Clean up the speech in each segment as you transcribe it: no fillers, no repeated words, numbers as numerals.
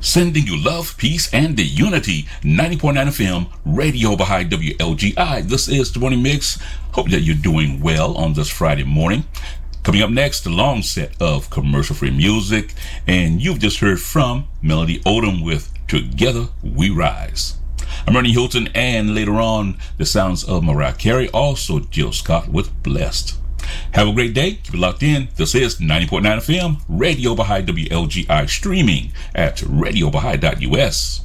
Sending you love, peace, and the unity. 90.9 FM, Radio Baha'i WLGI. This is the Morning Mix. Hope that you're doing well on this Friday morning. Coming up next, the long set of commercial-free music. And you've just heard from Melody Odom with Together We Rise. I'm Ernie Hilton, and later on, the sounds of Mariah Carey, also Jill Scott with Blessed. Have a great day. Keep it locked in. This is 90.9 FM, Radio Baha'i WLGI, streaming at radiobaha'i.us.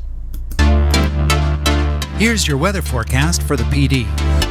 Here's your weather forecast for the PD.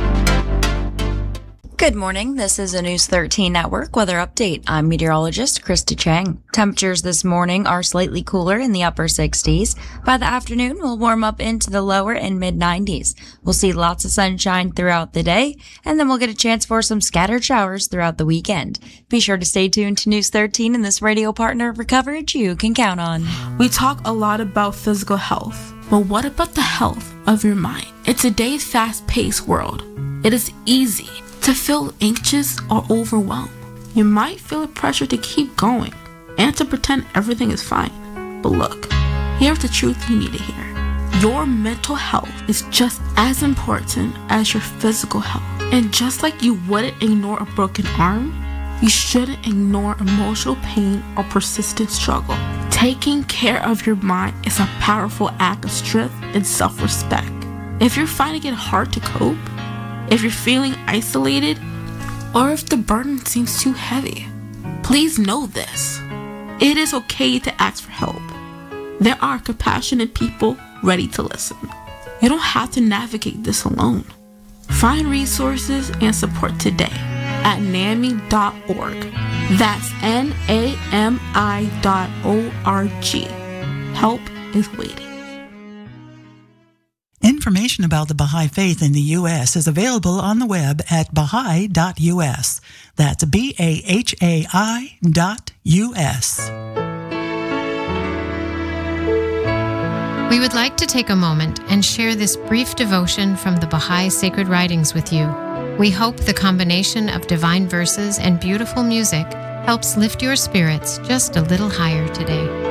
Good morning. This is a News 13 Network weather update. I'm meteorologist Krista Chang. Temperatures this morning are slightly cooler in the upper 60s. By the afternoon, we'll warm up into the lower and mid 90s. We'll see lots of sunshine throughout the day, and then we'll get a chance for some scattered showers throughout the weekend. Be sure to stay tuned to News 13 and this radio partner for coverage you can count on. We talk a lot about physical health, but what about the health of your mind? In today's fast-paced world, it is easy to feel anxious or overwhelmed. You might feel a pressure to keep going and to pretend everything is fine. But look, here's the truth you need to hear. Your mental health is just as important as your physical health. And just like you wouldn't ignore a broken arm, you shouldn't ignore emotional pain or persistent struggle. Taking care of your mind is a powerful act of strength and self-respect. If you're finding it hard to cope, if you're feeling isolated, or if the burden seems too heavy, please know this. It is okay to ask for help. There are compassionate people ready to listen. You don't have to navigate this alone. Find resources and support today at NAMI.org. That's NAMI.org. Help is waiting. Information about the Baha'i Faith in the U.S. is available on the web at Baha'i.us. That's BAHAI.us. We would like to take a moment and share this brief devotion from the Baha'i Sacred Writings with you. We hope the combination of divine verses and beautiful music helps lift your spirits just a little higher today.